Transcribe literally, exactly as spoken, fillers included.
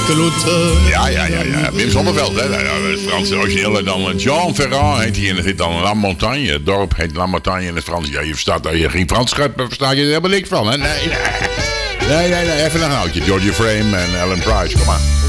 l'automne. Ja, ja, ja, ja. Wim Sonneveld, hè. Dat is Frans origineel. En dan Jean Ferrand heet hij en het heet dan La Montagne. Het dorp heet La Montagne in het Frans. Ja, je verstaat dat je geen Frans schrijft, daar versta je er helemaal niks van, hè. Nee, nee. Nee, nee, nee. Even een houtje. Georgie Frame en Alan Price, kom maar.